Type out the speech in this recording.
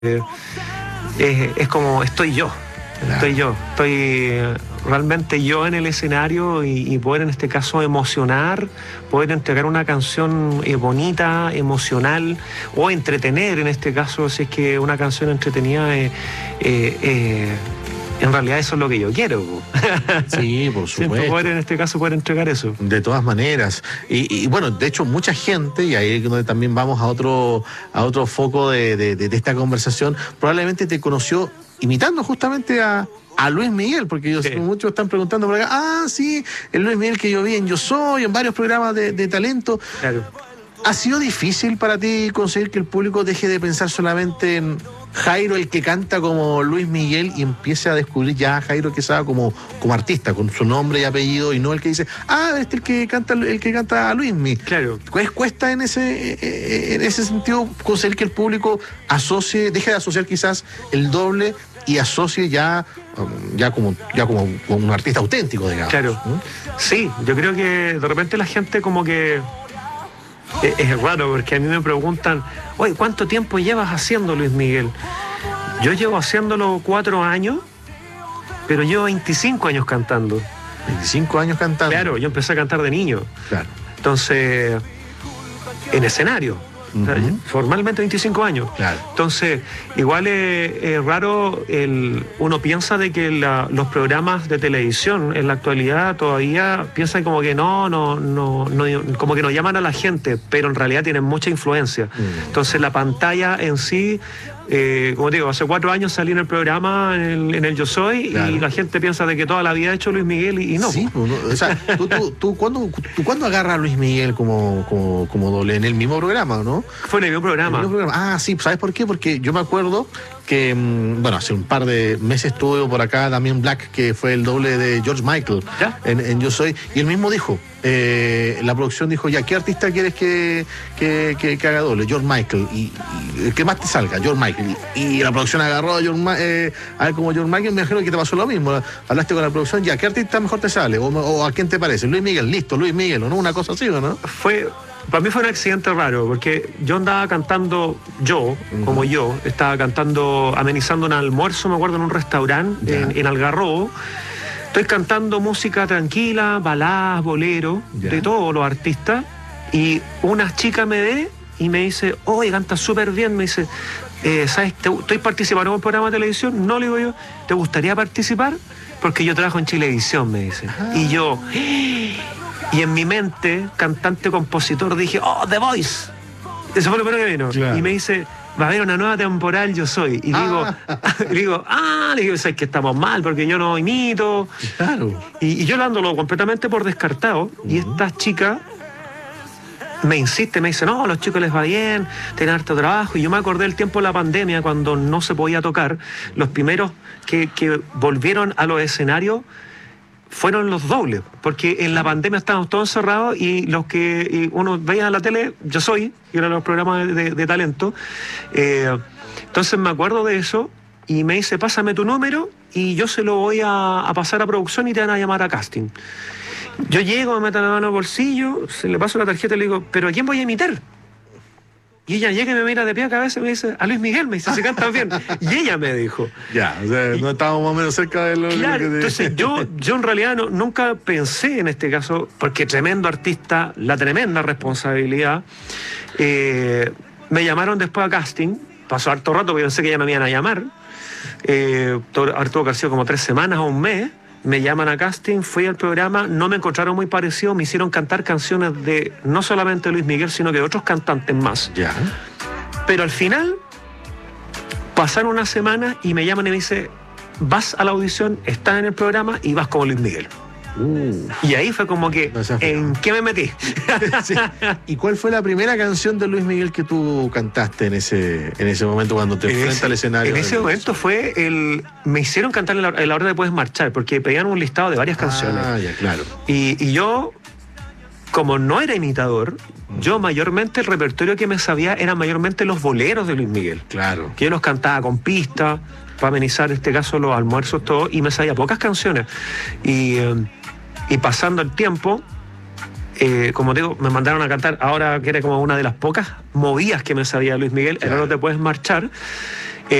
es como estoy yo. Claro. Estoy realmente yo en el escenario y poder en este caso emocionar, poder entregar una canción bonita, emocional o entretener en este caso, si es que una canción entretenida en realidad eso es lo que yo quiero. Sí, por supuesto. Poder en este caso poder entregar eso. De todas maneras. Y bueno, de hecho, mucha gente, y ahí es donde también vamos a otro foco de esta conversación, probablemente te conoció imitando justamente a Luis Miguel, porque muchos están preguntando por acá, sí, el Luis Miguel que yo vi en Yo Soy, en varios programas de talento. Claro. ¿Ha sido difícil para ti conseguir que el público deje de pensar solamente en Jairo, el que canta como Luis Miguel, y empiece a descubrir ya a Jairo Quesada como artista, con su nombre y apellido, y no el que dice, el que canta a Luis Miguel? Claro. ¿Cuesta en ese sentido conseguir que el público deje de asociar quizás el doble y asocie ya como un artista auténtico, digamos? Claro. Sí, yo creo que de repente la gente como que es raro, porque a mí me preguntan, oye, ¿cuánto tiempo llevas haciendo Luis Miguel? Yo llevo haciéndolo 4 años, pero llevo 25 años cantando. 25 años cantando. Claro, yo empecé a cantar de niño. Claro. Entonces, en escenario. Uh-huh. Formalmente 25 años. Claro. Entonces, igual es raro, uno piensa de que los programas de televisión en la actualidad todavía piensan como que no, como que no llaman a la gente, pero en realidad tienen mucha influencia. Entonces la pantalla en sí, como te digo, hace 4 años salí en el programa, en el Yo Soy, claro, y la gente piensa de que toda la vida ha hecho Luis Miguel y no. Sí, o sea, ¿tú cuándo agarras a Luis Miguel como doble? En el mismo programa, ¿no? Fue en el mismo programa. Sí, ¿sabes por qué? Porque yo me acuerdo que, hace un par de meses estuvo por acá Damián Black, que fue el doble de George Michael en Yo Soy, y él mismo dijo, la producción dijo, ¿qué artista quieres que haga doble? George Michael, y el que más te salga, George Michael, y la producción agarró a ver como George Michael. Me imagino que te pasó lo mismo, hablaste con la producción, ¿qué artista mejor te sale? O ¿a quién te parece? Luis Miguel, listo, Luis Miguel, ¿o no? Una cosa así, ¿o no? Para mí fue un accidente raro, porque yo andaba cantando, estaba cantando, amenizando un almuerzo, me acuerdo, en un restaurante en Algarrobo. Estoy cantando música tranquila, baladas, boleros, de todos los artistas, y una chica me ve y me dice, oye, cantas súper bien, me dice, ¿sabes? ¿Estoy participando en un programa de televisión? No, le digo yo, ¿te gustaría participar? Porque yo trabajo en Chilevisión, me dice. Y yo... Y en mi mente, cantante, compositor, dije, The Voice. Eso fue lo primero que vino. Claro. Y me dice, va a haber una nueva temporada Yo Soy. Y digo, ¿sabes que estamos mal? Porque yo no imito. Claro. Y yo dándolo completamente por descartado. Y esta chica me insiste, me dice, no, a los chicos les va bien, tienen harto trabajo. Y yo me acordé del tiempo de la pandemia, cuando no se podía tocar. Los primeros que volvieron a los escenarios fueron los dobles, porque en la pandemia estábamos todos encerrados, y los que uno veía en la tele, Yo Soy, que eran los programas de talento. Entonces me acuerdo de eso, y me dice, pásame tu número y yo se lo voy a pasar a producción y te van a llamar a casting. Yo llego, me meto la mano al bolsillo, se le paso la tarjeta y le digo, ¿pero a quién voy a imitar? Y ella llega y me mira de pie a cabeza y me dice, a Luis Miguel, me dice, se canta bien. Y ella me dijo. O sea, no estábamos más o menos cerca de lo claro, que entonces yo en realidad nunca pensé en este caso, porque tremendo artista, la tremenda responsabilidad. Me llamaron después a casting, pasó harto rato, porque pensé que ya me iban a llamar. Tuvo que haber sido como 3 semanas o un mes. Me llaman a casting, fui al programa, no me encontraron muy parecido, me hicieron cantar canciones de no solamente Luis Miguel, sino que de otros cantantes más. Ya. Pero al final pasaron unas semanas y me llaman y me dicen, vas a la audición, estás en el programa y vas como Luis Miguel. Y ahí fue como que, ¿en qué me metí? Sí. ¿Y cuál fue la primera canción de Luis Miguel que tú cantaste en ese momento cuando te enfrentas al escenario? En ese momento me hicieron cantar en la hora de Puedes Marchar, porque pedían un listado de varias canciones. Ya, claro. Y yo, como no era imitador, yo mayormente el repertorio que me sabía eran mayormente los boleros de Luis Miguel. Claro. Que yo los cantaba con pista, para amenizar en este caso los almuerzos, todo, y me sabía pocas canciones. Y pasando el tiempo, como digo, me mandaron a cantar, ahora que era como una de las pocas movidas que me sabía Luis Miguel, claro. Ahora No Te Puedes Marchar.